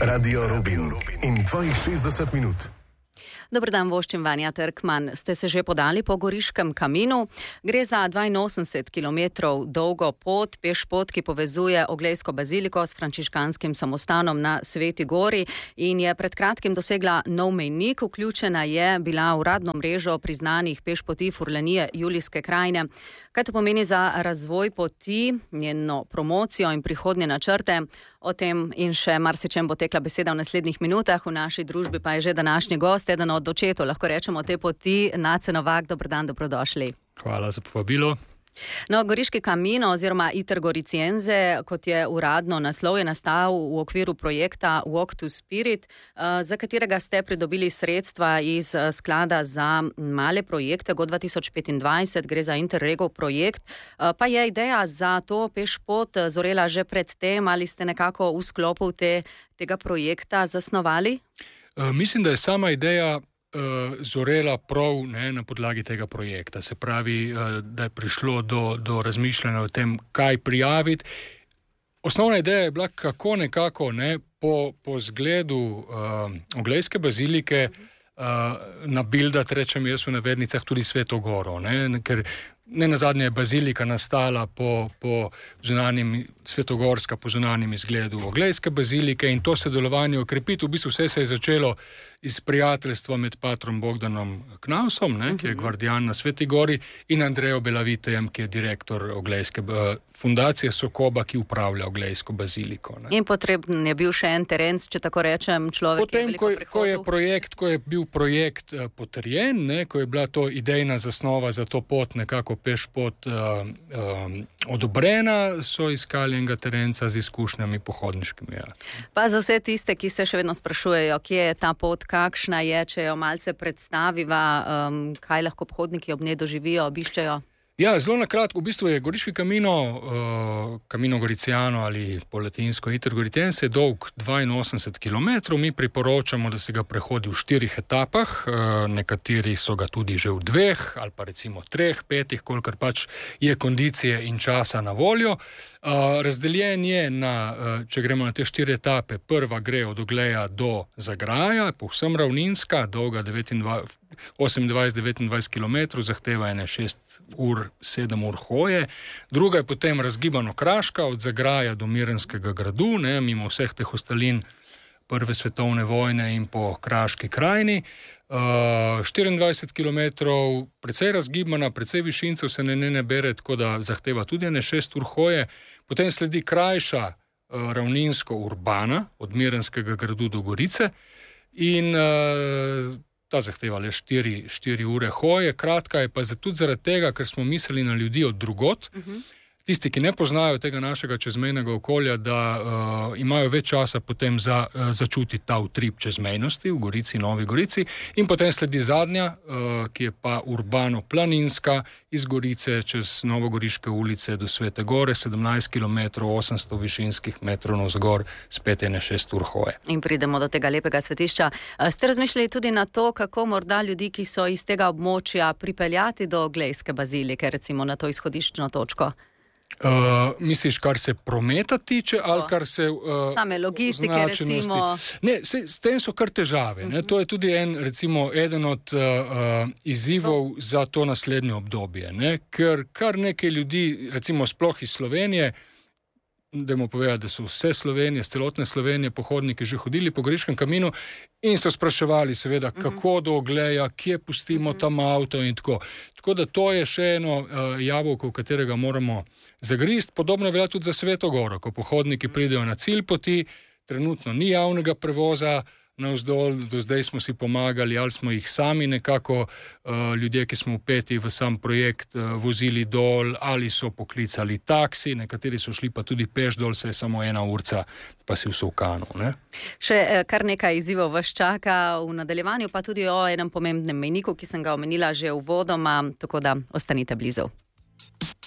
Radio Rubin in tvojih 60 minut. Dober dan, voščim Vanja Trkman. Ste se že podali po Goriškem kaminu? Gre za 82 km dolgo pot, pešpot, ki povezuje Oglejsko baziliko s frančiškanskim samostanom na Sveti Gori in je pred kratkim dosegla nov mejnik. Vključena je bila v uradno mrežo priznanih pešpoti Furlanije Julijske krajine. Kaj to pomeni za razvoj poti, njeno promocijo in prihodnje načrte? O tem in še marsičem bo tekla beseda v naslednjih minutah. V naši družbi pa je že današnji gost, eden od očetov, lahko rečemo, te poti, Nace Novak. Dober dan, dobrodošli. Hvala za povabilo. No, Goriški kamino oziroma Iter Goriciense, kot je uradno naslov, je nastal v okviru projekta Walk to Spirit, za katerega ste pridobili sredstva iz sklada za male projekte Go 2025, gre za Interregov projekt. Pa je ideja za to pešpot zorela že pred tem, ali ste nekako v sklopu tega projekta zasnovali? Mislim, da je sama ideja zorela prav na podlagi tega projekta. Se pravi, da je prišlo do razmišljanja o tem, kaj prijaviti. Osnovna ideja je bila, kako nekako po zgledu Oglejske bazilike nabildati, rečem jaz v navednicah, tudi Sveto Goro. Ker ne nazadnje je bazilika nastala po zunanjem, svetogorska po zunanjem izgledu Oglejske bazilike in to sodelovanje okrepiti. V bistvu vse se je začelo iz prijateljstva med patrom Bogdanom Knausom, ki je gvardijan na Sveti Gori, in Andrejo Belavitejem, ki je direktor Oglejske fundacije Sokoba, ki upravlja Oglejsko baziliko. In potreben je bil še en teren, če tako rečem, človek, potem, ki je veliko prehodil. Ko je bil projekt potrjen, ko je bila to idejna zasnova za to pot, nekako pešpot odobrena, so iskali enega terenca z izkušnjami pohodniškimi. Ja. Pa za vse tiste, ki se še vedno sprašujejo, kje je ta pot, kakšna je, če jo malce predstaviva, kaj lahko pohodniki ob njej doživijo, obiščejo? Ja, zelo na kratko, v bistvu je Goriški kamino, Camino Goriciano ali po latinsko Iter Goriciense, dolg 82 km. Mi priporočamo, da se ga prehodi v 4 etapah, nekateri so ga tudi že v 2 ali pa recimo 3, 5, kolikor pač je kondicije in časa na voljo. Razdeljen je na, če gremo na te 4 etape, prva gre od Ogleja do Zagraja, povsem ravninska, dolga 28-29 km, zahteva ene 6 ur, 7 ur hoje. Druga je potem razgibano kraška od Zagraja do Mirenskega gradu, mimo vseh teh ostalin Prve svetovne vojne in po Kraški krajini. 24 km, precej razgibana, precej višincev se ne bere, tako da zahteva tudi ene 6 ur hoje. Potem sledi krajša ravninsko urbana od Mirenskega gradu do Gorice in ta zahteva le 4 ure hoje. Kratka je pa tudi zaradi tega, ker smo mislili na ljudi od drugot. Tisti, ki ne poznajo tega našega čezmejnega okolja, da imajo več časa potem za začutiti ta utrip čezmejnosti v Gorici, Novi Gorici. In potem sledi zadnja, ki je pa urbano-planinska, iz Gorice čez Novogoriške ulice do Svete Gore, 17 km, 800 višinskih metrov navzgor, spet ene 6 ur hoje. In pridemo do tega lepega svetišča. Ste razmišljali tudi na to, kako morda ljudi, ki so iz tega območja, pripeljati do Oglejske bazilike, recimo na to izhodiščno točko? Misliš, kar se prometa tiče, ali kar se same logistike, recimo? Ne, s tem so kar težave. To je tudi eden od izzivov za to naslednje obdobje. Ker kar nekaj ljudi, recimo sploh iz Slovenije, dajmo povedati, da so vse Slovenije, celotne Slovenije pohodniki že hodili po Goriškem kaminu in so spraševali seveda, kako do Ogleja, kje pustimo tam avto in tako. Tako da to je še eno jabolko, v katerega moramo zagrist. Podobno velja tudi za Sveto Goro, ko pohodniki pridejo na cilj poti, trenutno ni javnega prevoza navzdol, do zdaj smo si pomagali, ali smo jih sami nekako, ljudje, ki smo vpeti v sam projekt, vozili dol, ali so poklicali taksi, nekateri so šli pa tudi peš dol, se je samo 1 urca, pa si v Sovkanu. Še kar nekaj izzivov vas čaka v nadaljevanju, pa tudi o enem pomembnem mejniku, ki sem ga omenila že uvodoma, tako da ostanite blizu.